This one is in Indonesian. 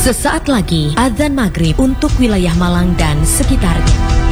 Sesaat lagi azan maghrib untuk wilayah Malang dan sekitarnya.